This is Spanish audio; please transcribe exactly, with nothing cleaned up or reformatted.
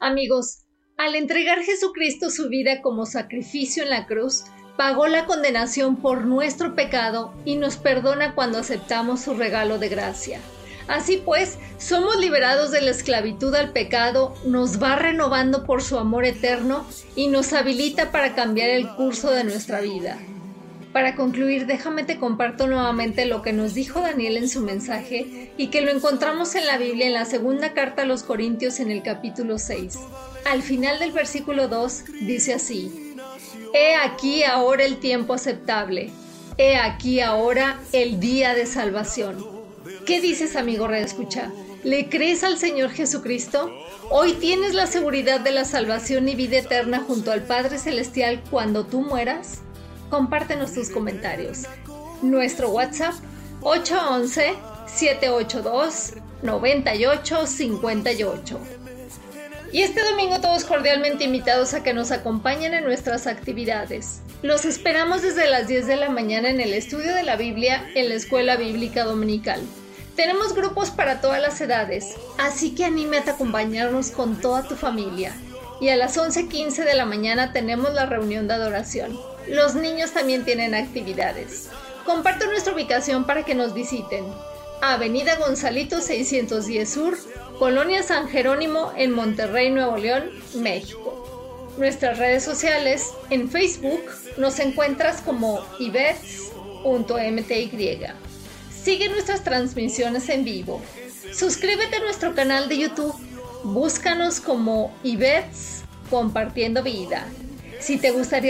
Amigos, al entregar Jesucristo su vida como sacrificio en la cruz, pagó la condenación por nuestro pecado y nos perdona cuando aceptamos su regalo de gracia. Así pues, somos liberados de la esclavitud al pecado, nos va renovando por su amor eterno y nos habilita para cambiar el curso de nuestra vida. Para concluir, déjame te comparto nuevamente lo que nos dijo Daniel en su mensaje y que lo encontramos en la Biblia en la segunda carta a los Corintios en el capítulo seis. Al final del versículo dos dice así: He aquí ahora el tiempo aceptable, he aquí ahora el día de salvación. ¿Qué dices, amigo redescucha? ¿Le crees al Señor Jesucristo? Hoy tienes la seguridad de la salvación y vida eterna junto al Padre Celestial cuando tú mueras. Compártenos tus comentarios. Nuestro WhatsApp ocho once, siete ocho dos, nueve ocho cinco ocho. Y este domingo todos cordialmente invitados a que nos acompañen en nuestras actividades. Los esperamos desde las diez de la mañana en el estudio de la Biblia en la Escuela Bíblica Dominical. Tenemos grupos para todas las edades, así que anímate a acompañarnos con toda tu familia. Y a las once quince de la mañana tenemos la reunión de adoración. Los niños también tienen actividades. Comparte nuestra ubicación para que nos visiten. Avenida Gonzalito seiscientos diez Sur, Colonia San Jerónimo, en Monterrey, Nuevo León, México. Nuestras redes sociales: en Facebook nos encuentras como ibets punto m t y. Sigue nuestras transmisiones en vivo. Suscríbete a nuestro canal de YouTube. Búscanos como Ibets Compartiendo Vida. Si te gustaría